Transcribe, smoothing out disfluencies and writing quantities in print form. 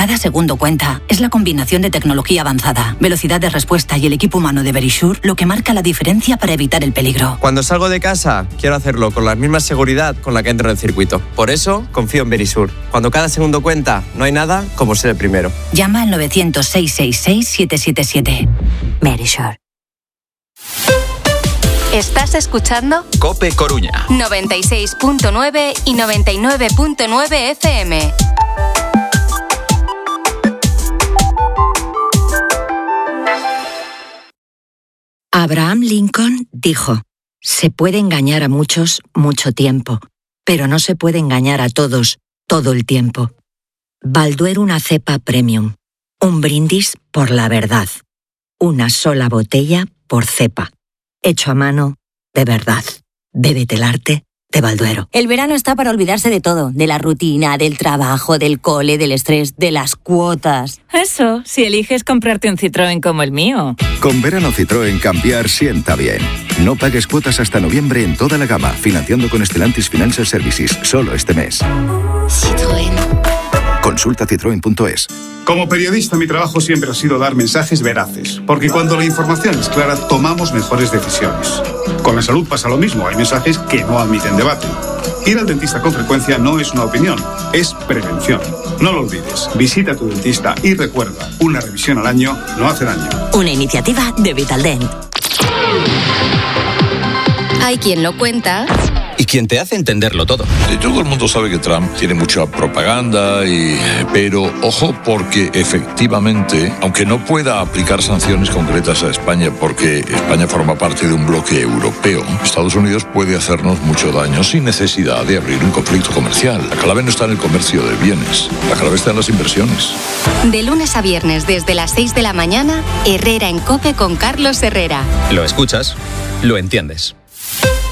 Cada segundo cuenta. Es la combinación de tecnología avanzada, velocidad de respuesta y el equipo humano de Verisure lo que marca la diferencia para evitar el peligro. Cuando salgo de casa, quiero hacerlo con la misma seguridad con la que entro en el circuito. Por eso, confío en Verisure. Cuando cada segundo cuenta, no hay nada como ser el primero. Llama al 900-666-777. Verisure. ¿Estás escuchando? COPE Coruña 96.9 y 99.9 FM. Abraham Lincoln dijo: se puede engañar a muchos mucho tiempo, pero no se puede engañar a todos todo el tiempo. Balduero una cepa premium. Un brindis por la verdad. Una sola botella por cepa. Hecho a mano, de verdad. Bébete el arte de Balduero. El verano está para olvidarse de todo. De la rutina, del trabajo, del cole, del estrés, de las cuotas. Eso, si eliges comprarte un Citroën como el mío. Con verano Citroën cambiar sienta bien. No pagues cuotas hasta noviembre en toda la gama, financiando con Stellantis Financial Services, solo este mes. Citroën. Consulta citroen.es. Como periodista, mi trabajo siempre ha sido dar mensajes veraces, porque cuando la información es clara, tomamos mejores decisiones. Con la salud pasa lo mismo, hay mensajes que no admiten debate. Ir al dentista con frecuencia no es una opinión, es prevención. No lo olvides, visita a tu dentista y recuerda, una revisión al año no hace daño. Una iniciativa de Vitaldent. Hay quien lo cuenta y quien te hace entenderlo todo. Todo el mundo sabe que Trump tiene mucha propaganda, pero ojo, porque efectivamente, aunque no pueda aplicar sanciones concretas a España porque España forma parte de un bloque europeo, Estados Unidos puede hacernos mucho daño sin necesidad de abrir un conflicto comercial. La clave no está en el comercio de bienes, la clave está en las inversiones. De lunes a viernes desde las 6 de la mañana, Herrera en COPE con Carlos Herrera. Lo escuchas, lo entiendes.